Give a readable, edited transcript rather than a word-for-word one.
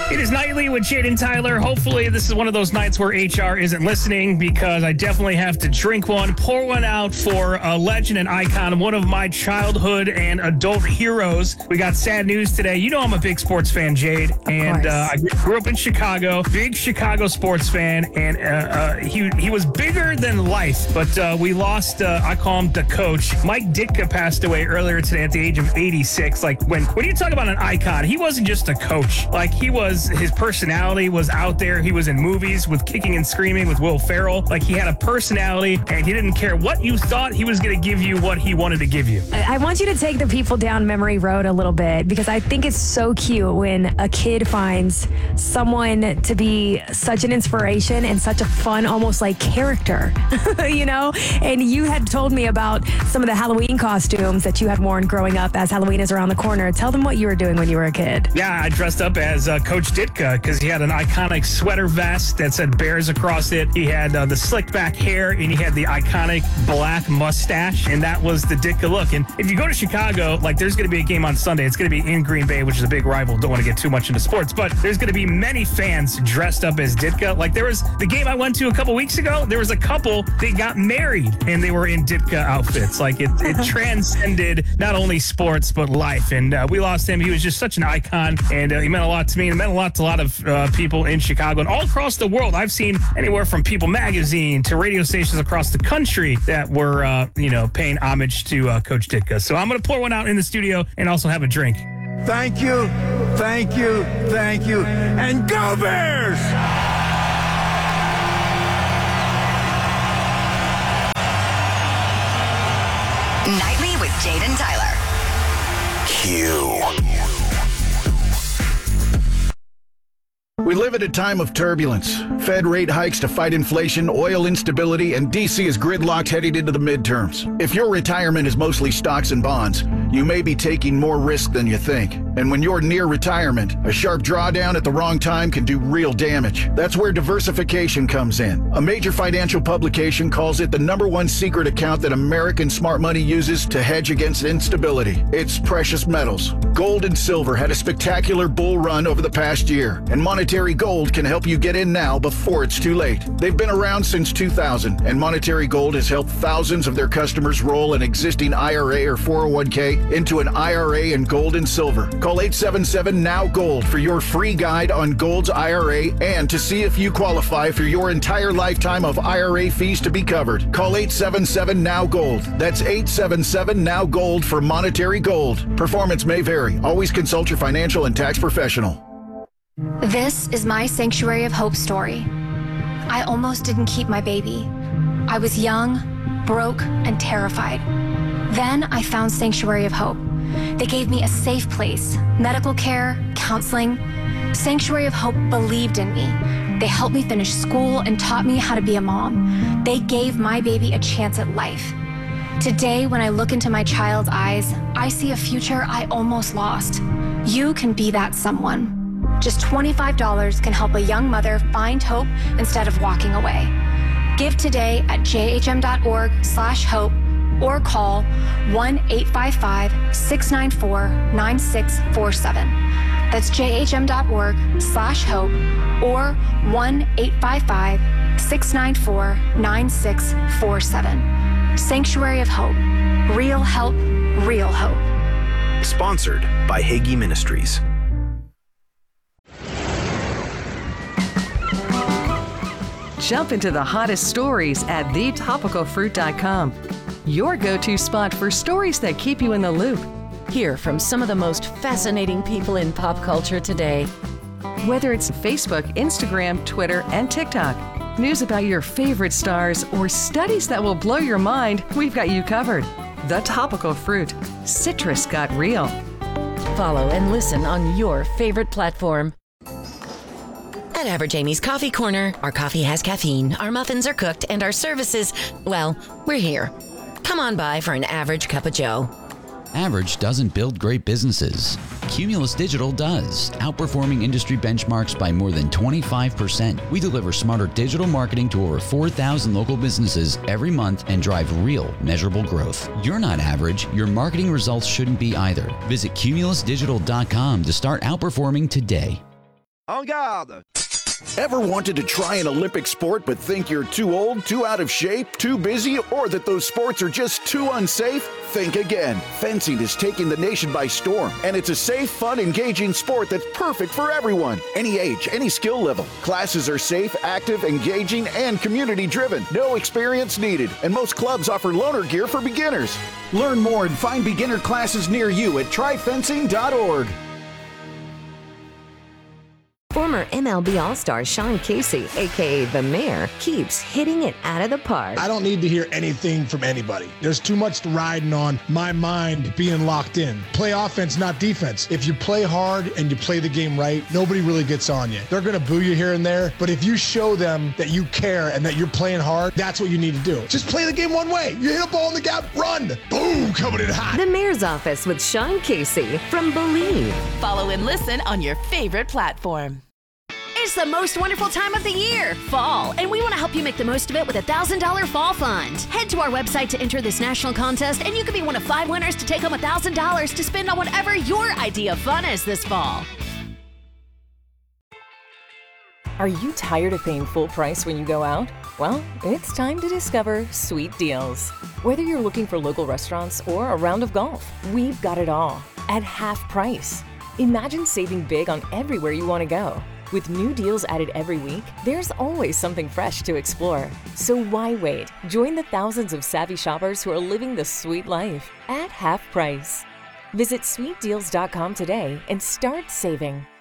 It is Nightly with Jaden Tyler. Hopefully this is one of those nights where HR isn't listening, because I definitely have to drink one, pour one out for a legend and icon, one of my childhood and adult heroes. We got sad news today. You know I'm a big sports fan, Jade, and I grew up in Chicago, big Chicago sports fan, and he was bigger than life, but we lost, I call him the coach. Mike Ditka passed away earlier today at the age of 86. Like, when you talk about an icon, he wasn't just a coach. Like, his personality was out there. He was in movies with Kicking and Screaming with Will Ferrell. Like, he had a personality, and he didn't care what you thought. He was going to give you what he wanted to give you. I want you to take the people down memory road a little bit, because I think it's so cute when a kid finds someone to be such an inspiration and such a fun, almost like character, you know? And you had told me about some of the Halloween costumes that you had worn growing up, as Halloween is around the corner. Tell them what you were doing when you were a kid. Yeah, I dressed up as Coach Ditka, because he had an iconic sweater vest that said Bears across it. He had the slick back hair, and he had the iconic black mustache, and that was the Ditka look. And if you go to Chicago, like, there's going to be a game on Sunday. It's going to be in Green Bay, which is a big rival. Don't want to get too much into sports, but there's going to be many fans dressed up as Ditka. Like, there was the game I went to a couple weeks ago. There was a couple, they got married, and they were in Ditka outfits. Like, it transcended not only sports, but life. And we lost him. He was just such an icon, and he meant a lot to me, and it meant a lot to a lot of people in Chicago and all across the world. I've seen anywhere from People Magazine to radio stations across the country that were, paying homage to Coach Ditka. So I'm going to pour one out in the studio and also have a drink. Thank you, thank you, thank you, and go Bears! Nightly with Jaden Tyler. Q. We live at a time of turbulence. Fed rate hikes to fight inflation, oil instability, and DC is gridlocked heading into the midterms. If your retirement is mostly stocks and bonds, you may be taking more risk than you think. And when you're near retirement, a sharp drawdown at the wrong time can do real damage. That's where diversification comes in. A major financial publication calls it the #1 secret account that American smart money uses to hedge against instability. It's precious metals. Gold and silver had a spectacular bull run over the past year, and Monetary Gold can help you get in now before it's too late. They've been around since 2000, and Monetary Gold has helped thousands of their customers roll an existing IRA or 401k into an IRA in gold and silver. Call 877-NOW-GOLD for your free guide on Gold's IRA and to see if you qualify for your entire lifetime of IRA fees to be covered. Call 877-NOW-GOLD. That's 877-NOW-GOLD for Monetary Gold. Performance may vary. Always consult your financial and tax professional. This is my Sanctuary of Hope story. I almost didn't keep my baby. I was young, broke, and terrified. Then I found Sanctuary of Hope. They gave me a safe place, medical care, counseling. Sanctuary of Hope believed in me. They helped me finish school and taught me how to be a mom. They gave my baby a chance at life. Today, when I look into my child's eyes, I see a future I almost lost. You can be that someone. Just $25 can help a young mother find hope instead of walking away. Give today at jhm.org/hope or call 1-855-694-9647. That's jhm.org/hope or 1-855-694-9647. Sanctuary of Hope. Real help, real hope. Sponsored by Hagee Ministries. Jump into the hottest stories at thetopicalfruit.com. Your go-to spot for stories that keep you in the loop. Hear from some of the most fascinating people in pop culture today. Whether it's Facebook, Instagram, Twitter, and TikTok, news about your favorite stars, or studies that will blow your mind, we've got you covered. The Topical Fruit. Citrus got real. Follow and listen on your favorite platform. At Average Amy's Coffee Corner, our coffee has caffeine, our muffins are cooked, and our services, well, we're here. Come on by for an average cup of joe. Average doesn't build great businesses. Cumulus Digital does, outperforming industry benchmarks by more than 25%. We deliver smarter digital marketing to over 4,000 local businesses every month and drive real, measurable growth. You're not average. Your marketing results shouldn't be either. Visit cumulusdigital.com to start outperforming today. En garde! Ever wanted to try an Olympic sport but think you're too old, too out of shape, too busy, or that those sports are just too unsafe? Think again. Fencing is taking the nation by storm, and it's a safe, fun, engaging sport that's perfect for everyone. Any age, any skill level. Classes are safe, active, engaging, and community-driven. No experience needed, and most clubs offer loaner gear for beginners. Learn more and find beginner classes near you at tryfencing.org. Former MLB All-Star Sean Casey, a.k.a. The Mayor, keeps hitting it out of the park. I don't need to hear anything from anybody. There's too much riding on my mind being locked in. Play offense, not defense. If you play hard and you play the game right, nobody really gets on you. They're going to boo you here and there, but if you show them that you care and that you're playing hard, that's what you need to do. Just play the game one way. You hit a ball in the gap, run. Boom, coming in hot. The Mayor's Office with Sean Casey from Believe. Follow and listen on your favorite platform. It's the most wonderful time of the year, fall, and we want to help you make the most of it with a $1,000 fall fund. Head to our website to enter this national contest, and you could be one of 5 winners to take home $1,000 to spend on whatever your idea of fun is this fall. Are you tired of paying full price when you go out? Well, it's time to discover Sweet Deals. Whether you're looking for local restaurants or a round of golf, we've got it all at half price. Imagine saving big on everywhere you want to go. With new deals added every week, there's always something fresh to explore. So why wait? Join the thousands of savvy shoppers who are living the sweet life at half price. Visit sweetdeals.com today and start saving.